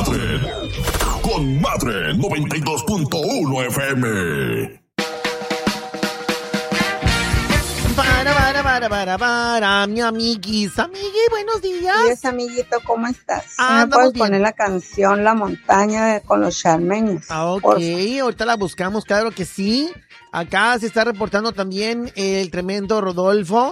Con Madre 92.1 FM. Para, mi amiguis. Amigui, buenos días. Días, amiguito, ¿cómo estás? Ah, ¿Me puedes bien. poner la canción La Montaña con los charmeños? Ok, ahorita la buscamos, claro que sí. Acá se está reportando también el tremendo Rodolfo.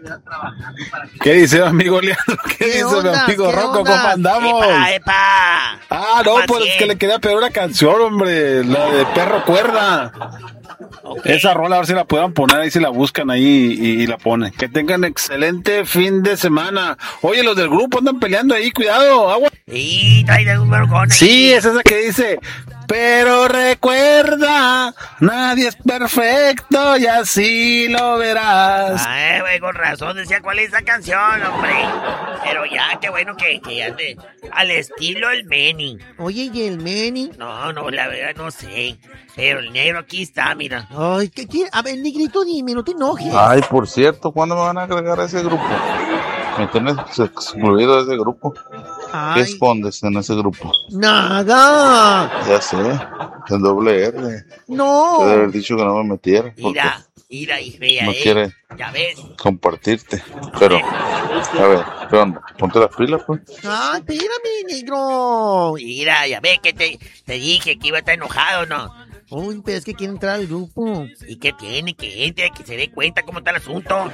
¿Qué dice mi amigo Leandro? ¿Qué dice mi onda? amigo ¿Qué Rocco? onda? ¿Cómo andamos? ¡Epa! Ah, no, ¿Cómo pues así? es que le quería pedir una canción, hombre. La de Perro Cuerda. Okay. Esa rola, a ver si la puedan poner ahí, si la buscan ahí y la ponen. Que tengan excelente fin de semana. Oye, los del grupo andan peleando ahí, cuidado, agua. Y trae un vergón ahí. Sí, es esa que dice, pero recuerda, nadie es perfecto y así lo verás. Ay, güey, con razón decía cuál es esa canción, hombre. Pero ya, qué bueno que ande al estilo el Meni. Oye, ¿y el Meni? No, la verdad no sé. Pero el negro aquí está, mira. Ay, ¿qué quiere? A ver, negrito, dime, no te enojes. Ay, por cierto, ¿cuándo me van a agregar a ese grupo? Me tienes excluido de ese grupo. ¿Qué Ay, escondes en ese grupo? nada. Ya sé, el doble R. Te debe No. haber dicho que no me metiera porque Mira, y vea, no quiere ya ves. compartirte. Pero, a ver, ¿qué onda? Ponte las pilas, pues. Ay, espérame, negro. Mira, ya ves que te dije que iba a estar enojado, ¿no? Uy, pero es que quiere entrar al grupo. ¿Y qué tiene? Que entre, que se dé cuenta cómo está el asunto.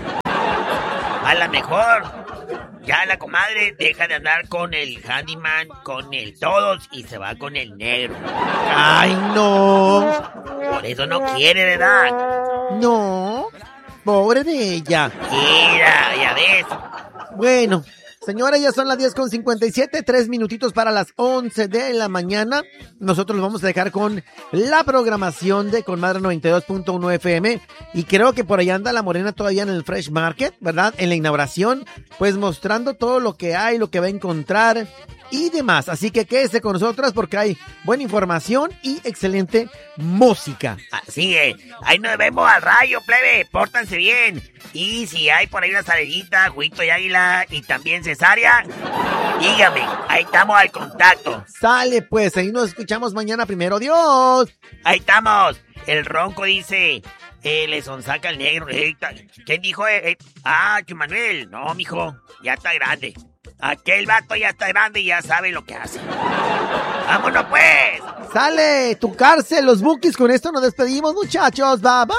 A lo mejor ya la comadre deja de andar con el handyman, con el todos y se va con el negro. Ay, no. Por eso no quiere, ¿verdad? No. Pobre de ella. Mira, ya ves. Bueno, señora, ya son las 10:57, 3 minutitos para las 11 de la mañana. Nosotros los vamos a dejar con la programación de Con Madre 92.1 FM. Y creo que por ahí anda la Morena todavía en el Fresh Market, ¿verdad? En la inauguración, pues mostrando todo lo que hay, lo que va a encontrar y demás. Así que quédese con nosotras porque hay buena información y excelente música. Así es. Ahí nos vemos al rayo, plebe. Pórtanse bien. Y si hay por ahí una salerita, juguito de águila y también cesárea, dígame. Ahí estamos al contacto. Sale pues, ahí nos escuchamos mañana, primero Dios. Ahí estamos. El ronco dice, le sonsaca el negro. ¿Quién dijo? Chumanuel. No, mijo, ya está grande. Aquel vato ya está grande y ya sabe lo que hace. ¡Vámonos pues! Sale tu cárcel, los bookies. Con esto nos despedimos, muchachos. Bye bye.